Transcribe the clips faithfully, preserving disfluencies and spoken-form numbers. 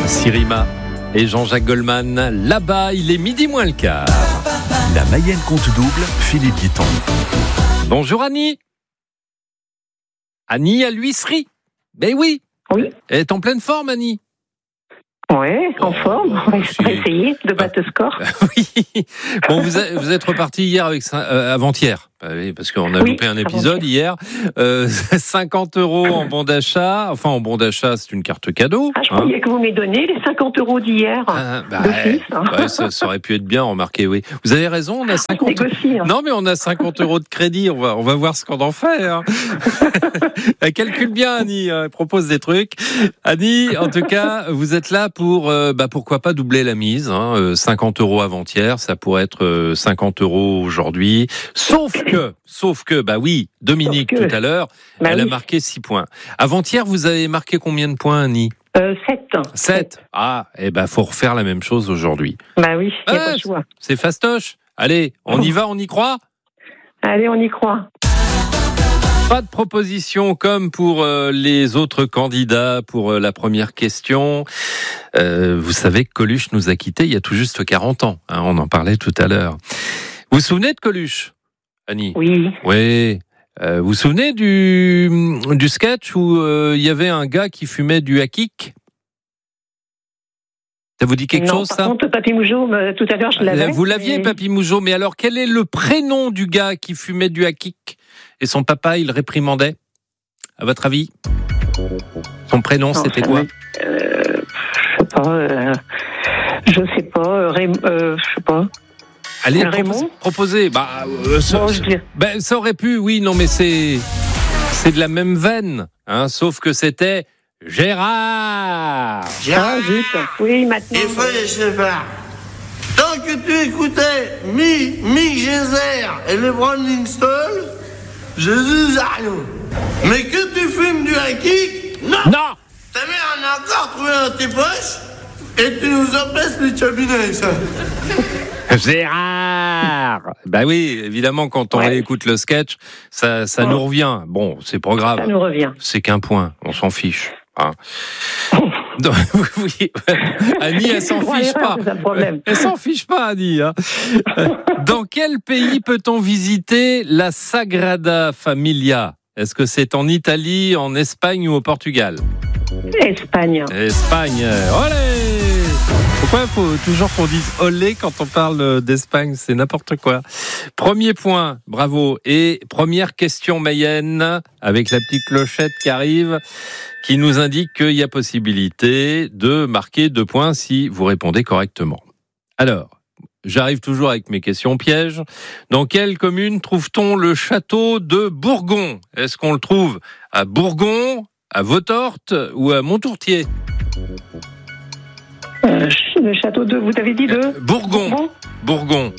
Sirima et Jean-Jacques Goldman. Là-bas, il est midi moins le quart. La Mayenne compte double, Philippe Guiton. Bonjour Annie. Annie à l'huisserie. Ben oui. Oui. Elle est en pleine forme, Annie. Oui, en forme. On va si. essayer de battre le score. Oui. Bon, vous êtes, vous êtes reparti hier avec euh, avant-hier, parce qu'on a Oui, loupé un épisode hier. Euh, cinquante euros en bon d'achat. Enfin, en bon d'achat, c'est une carte cadeau. Ah, je hein. croyais que vous m'avez donné les cinquante euros d'hier. Ah, bah, d'office, hein. ouais, ça, ça aurait pu être bien, remarqué, oui. Vous avez raison, on a cinquante. Négocie, hein. Non, mais on a cinquante euros de crédit. On va, on va voir ce qu'on en fait. Hein. Elle calcule bien, Annie. Elle propose des trucs. Annie, en tout cas, vous êtes là pour, euh, bah, pourquoi pas doubler la mise. Hein. cinquante euros avant-hier, ça pourrait être euh, cinquante euros aujourd'hui. Sauf que, sauf que, bah oui, Dominique que, tout à l'heure, bah elle oui. a marqué six points. Avant-hier, vous avez marqué combien de points, Annie? Euh, sept. sept. Ah, eh ben, faut refaire la même chose aujourd'hui. Bah oui, il n'y a Ah, pas de choix. C'est fastoche. Allez, on y va, on y croit? Allez, on y croit. Pas de proposition comme pour euh, les autres candidats pour euh, la première question. Euh, vous savez que Coluche nous a quittés il y a tout juste quarante ans. Hein, on en parlait tout à l'heure. Vous vous souvenez de Coluche, Annie? Oui. Oui. Euh, vous vous souvenez du, du sketch où euh, il y avait un gars qui fumait du hakik? Ça vous dit quelque non, chose, par ça? contre, Papy Mougeot, euh, tout à l'heure, je l'avais. Vous l'aviez, mais... Papy Mougeot, mais alors quel est le prénom du gars qui fumait du hakik et son papa, il réprimandait? À votre avis? Son prénom, non, c'était ça quoi? me... euh, Je sais pas. Euh... Je sais pas. Euh, Ré... euh, je sais pas. Allez, Raymond proposez. Bah, euh, ça, bon, je dis... ben, ça aurait pu, oui, non, mais c'est, c'est de la même veine, hein, sauf que c'était Gérard. Ah, zut. Oui, maintenant. Il fallait se faire. Tant que tu écoutais Mick Mi Geyser et les Rolling Stones, Jésus Arion. Mais que tu fumes du hakik, non. Non. Ta mère en a encore trouvé dans tes poches et tu nous empêches les cabinets, ça. Gérard. Bah oui, évidemment, quand on Ouais. réécoute le sketch, ça, ça Ouais. nous revient. Bon, c'est pas grave. Ça nous revient. C'est qu'un point, on s'en fiche. Hein. Donc, oui, Annie, elle s'en Ouais, fiche ouais, pas. c'est un problème. Elle s'en fiche pas, Annie. Hein. Dans quel pays peut-on visiter la Sagrada Familia? Est-ce que c'est en Italie, en Espagne ou au Portugal? Espagne. Espagne. Olé! Pourquoi il faut toujours qu'on dise olé quand on parle d'Espagne? C'est n'importe quoi. Premier point, bravo. Et première question Mayenne, avec la petite clochette qui arrive, qui nous indique qu'il y a possibilité de marquer deux points si vous répondez correctement. Alors, j'arrive toujours avec mes questions pièges. Dans quelle commune trouve-t-on le château de Bourgon? Est-ce qu'on le trouve à Bourgon, à Vautorte ou à Montourtier? Euh, le château de, vous avez dit de Bourgon. Bourgon Bourgon.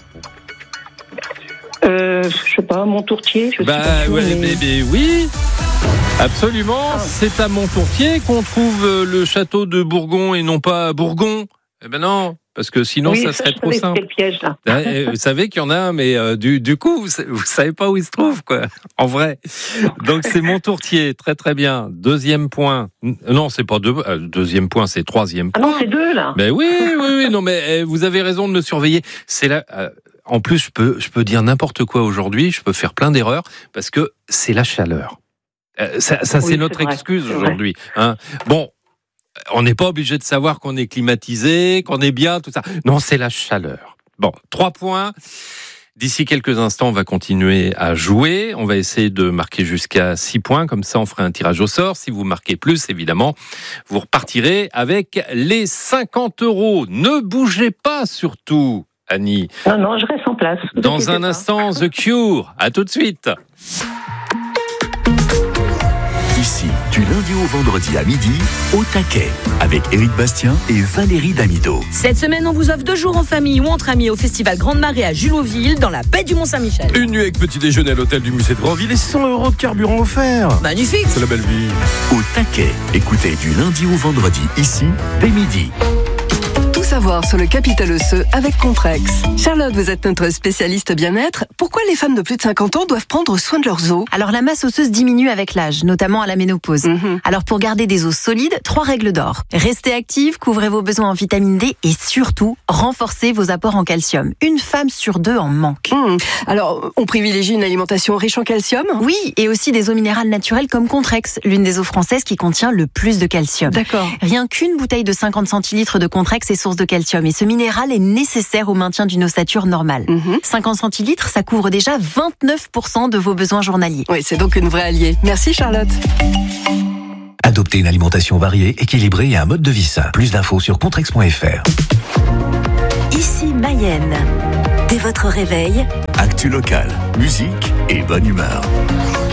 euh, Je sais pas, Montourtier. Je Bah sais pas sûr, ouais, mais... mais, mais oui, absolument. Ah. C'est à Montourtier qu'on trouve euh, le château de Bourgon et non pas à Bourgon. Eh ben non, parce que sinon oui, ça serait je trop savais, simple. c'était le piège là. Ouais, vous savez qu'il y en a un, mais euh, du, du coup, vous, vous savez pas où il se trouve, quoi. En vrai. Donc c'est Montourtier, très très bien. Deuxième point. Non, c'est pas deux. euh, deuxième point, c'est troisième Ah point. non, c'est deux là. Mais oui, oui, oui. Non, mais euh, vous avez raison de me surveiller. C'est là. Euh, en plus, je peux, je peux dire n'importe quoi aujourd'hui. Je peux faire plein d'erreurs parce que c'est la chaleur. Euh, ça, ça Oui, c'est c'est notre vrai, excuse c'est vrai. aujourd'hui. Hein. Bon. On n'est pas obligé de savoir qu'on est climatisé, qu'on est bien, tout ça. Non, c'est la chaleur. Bon, trois points. D'ici quelques instants, on va continuer à jouer. On va essayer de marquer jusqu'à six points. Comme ça, on fera un tirage au sort. Si vous marquez plus, évidemment, vous repartirez avec les cinquante euros. Ne bougez pas, surtout, Annie. Non, non, je reste en place. Ne Dans inquiétez un pas. instant, The Cure. À tout de suite. Ici, du lundi au vendredi à midi, au taquet, avec Éric Bastien et Valérie Damido. Cette semaine, on vous offre deux jours en famille ou entre amis au festival Grande Marée à Julotville, dans la baie du Mont-Saint-Michel. Une nuit avec petit déjeuner à l'hôtel du musée de Grandville et cent euros de carburant offert. Magnifique! C'est la belle vie. Au taquet, écoutez du lundi au vendredi, ici, dès midi. Tout savoir sur le capital osseux avec Contrex. Charlotte, vous êtes notre spécialiste bien-être. Pourquoi les femmes de plus de cinquante ans doivent prendre soin de leurs os? Alors la masse osseuse diminue avec l'âge, notamment à la ménopause. Mmh. Alors pour garder des os solides, trois règles d'or. Restez active, couvrez vos besoins en vitamine D et surtout, renforcez vos apports en calcium. Une femme sur deux en manque. Mmh. Alors, on privilégie une alimentation riche en calcium? Oui, et aussi des eaux minérales naturelles comme Contrex, l'une des eaux françaises qui contient le plus de calcium. D'accord. Rien qu'une bouteille de cinquante centilitres de Contrex est source de calcium et ce minéral est nécessaire au maintien d'une ossature normale. Mmh. cinquante centilitres, ça couvre déjà vingt-neuf pour cent de vos besoins journaliers. Oui, c'est donc une vraie alliée. Merci Charlotte. Adoptez une alimentation variée, équilibrée et un mode de vie sain. Plus d'infos sur contrex point f r. Ici Mayenne. Dès votre réveil, Actu locale, musique et bonne humeur.